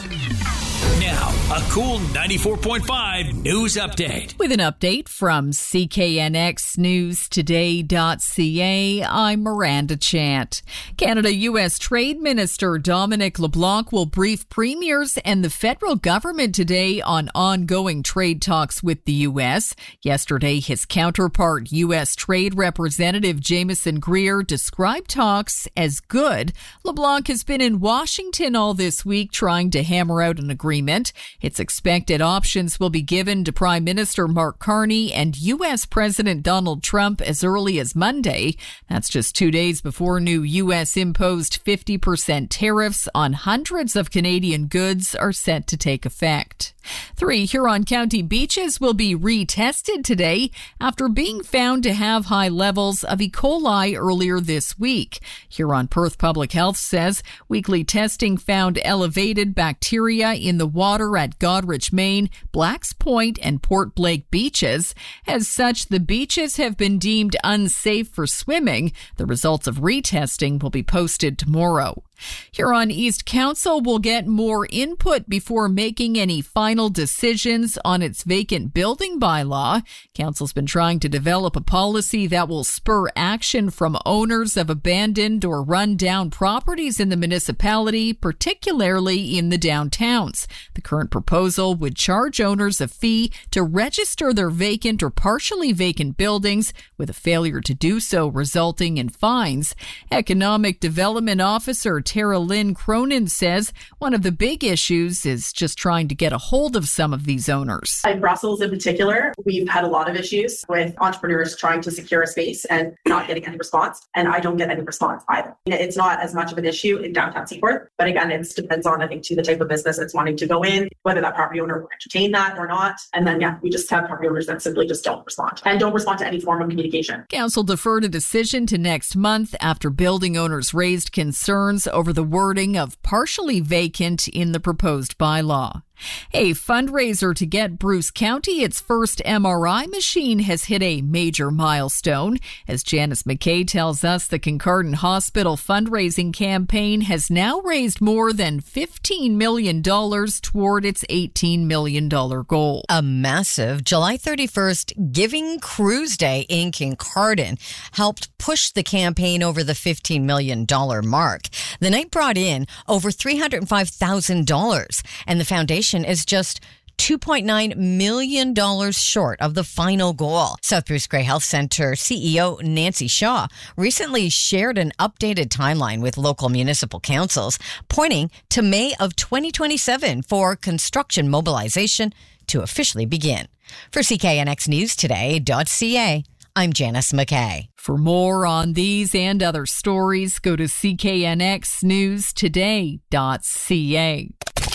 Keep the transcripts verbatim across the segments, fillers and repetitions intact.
Now, a cool ninety-four point five news update. With an update from C K N X News Today dot C A, I'm Miranda Chant. Canada-U S Trade Minister Dominic LeBlanc will brief premiers and the federal government today on ongoing trade talks with the U S. Yesterday, his counterpart, U S Trade Representative Jameson Greer, described talks as good. LeBlanc has been in Washington all this week trying to hammer out an agreement. It's expected options will be given to Prime Minister Mark Carney and U S President Donald Trump as early as Monday. That's just two days before new U S imposed fifty percent tariffs on hundreds of Canadian goods are set to take effect. Three Huron County beaches will be retested today after being found to have high levels of E. coli earlier this week. Huron Perth Public Health says weekly testing found elevated bacteria in the water at Goderich, Maine, Blacks Point, and Port Blake beaches. As such, the beaches have been deemed unsafe for swimming. The results of retesting will be posted tomorrow. Huron East Council will get more input before making any final decisions on its vacant building bylaw. Council's been trying to develop a policy that will spur action from owners of abandoned or run-down properties in the municipality, particularly in the downtowns. The current proposal would charge owners a fee to register their vacant or partially vacant buildings, with a failure to do so resulting in fines. Economic Development Officer Tara Lynn Cronin says one of the big issues is just trying to get a hold of some of these owners. In Brussels in particular, we've had a lot of issues with entrepreneurs trying to secure a space and not getting any response. And I don't get any response either. It's not as much of an issue in downtown Seaforth, but again, it depends on, I think, to the type of business that's wanting to go in, whether that property owner will entertain that or not. And then, yeah, we just have property owners that simply just don't respond and don't respond to any form of communication. Council deferred a decision to next month after building owners raised concerns over the wording of partially vacant in the proposed bylaw. A fundraiser to get Bruce County its first M R I machine has hit a major milestone. As Janice McKay tells us, the Kincardine Hospital fundraising campaign has now raised more than fifteen million dollars toward its eighteen million dollars goal. A massive July thirty-first Giving Cruise Day in Kincardine helped push the campaign over the fifteen million dollars mark. The night brought in over three hundred five thousand dollars, and the foundation is just two point nine million dollars short of the final goal. South Bruce Grey Health Centre C E O Nancy Shaw recently shared an updated timeline with local municipal councils, pointing to May of twenty twenty-seven for construction mobilization to officially begin. For C K N X News Today dot C A, I'm Janice McKay. For more on these and other stories, go to C K N X News Today dot C A.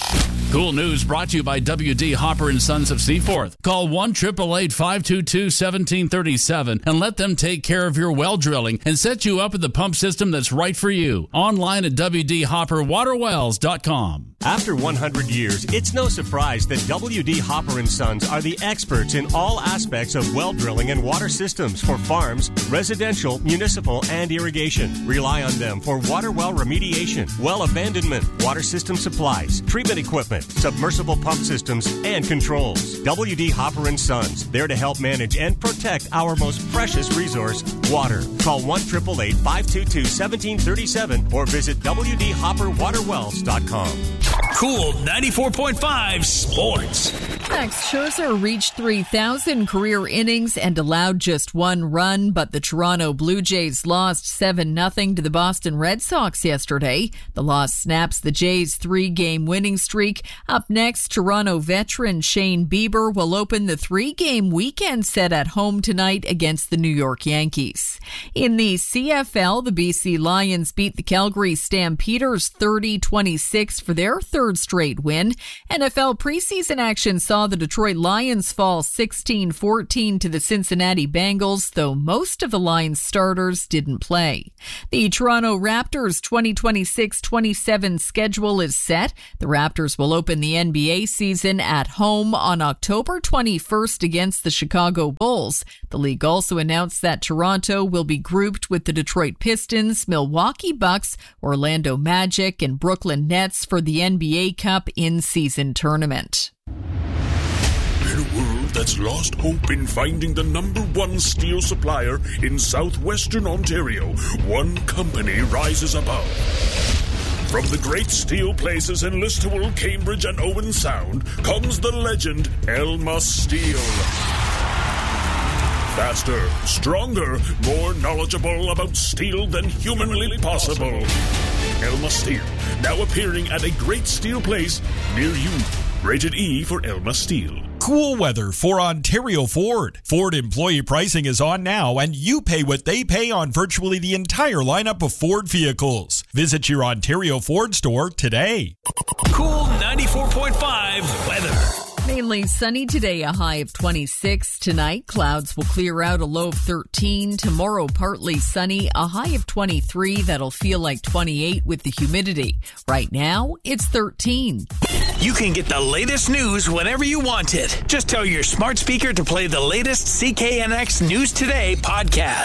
Cool News brought to you by W D. Hopper and Sons of Seaforth. Call one eight eight eight, five two two, one seven three seven and let them take care of your well drilling and set you up with the pump system that's right for you. Online at W D Hopper Water Wells dot com. After one hundred years, it's no surprise that W D. Hopper and Sons are the experts in all aspects of well drilling and water systems for farms, residential, municipal, and irrigation. Rely on them for water well remediation, well abandonment, water system supplies, treatment equipment, submersible pump systems, and controls. W D. Hopper and Sons, there to help manage and protect our most precious resource, water. Call one eight eight eight, five two two, one seven three seven or visit W D Hopper Water Wells dot com. Cool ninety-four point five Sports. Max Scherzer reached three thousand career innings and allowed just one run, but the Toronto Blue Jays lost seven nothing to the Boston Red Sox yesterday. The loss snaps the Jays' three-game winning streak. Up next, Toronto veteran Shane Bieber will open the three-game weekend set at home tonight against the New York Yankees. In the C F L, the B C Lions beat the Calgary Stampeders thirty twenty-six for their third straight win. N F L preseason action saw saw the Detroit Lions fall sixteen fourteen to the Cincinnati Bengals, though most of the Lions starters didn't play. The Toronto Raptors twenty twenty-six twenty-seven schedule is set. The Raptors will open the N B A season at home on October twenty-first against the Chicago Bulls. The league also announced that Toronto will be grouped with the Detroit Pistons, Milwaukee Bucks, Orlando Magic, and Brooklyn Nets for the N B A Cup in-season tournament. In a world that's lost hope in finding the number one steel supplier in southwestern Ontario, one company rises above. From the great steel places in Listowel, Cambridge, and Owen Sound comes the legend Elma Steel. Faster, stronger, more knowledgeable about steel than humanly possible. Elma Steel, now appearing at a great steel place near you. Rated E for Elma Steel. Cool weather for Ontario Ford. Ford employee pricing is on now, and you pay what they pay on virtually the entire lineup of Ford vehicles. Visit your Ontario Ford store today. Cool ninety-four point five weather. Mainly sunny today, a high of twenty-six. Tonight, clouds will clear out, a low of thirteen. Tomorrow, partly sunny, a high of twenty-three. That'll feel like twenty-eight with the humidity. Right now, it's thirteen. You can get the latest news whenever you want it. Just tell your smart speaker to play the latest C K N X News Today podcast.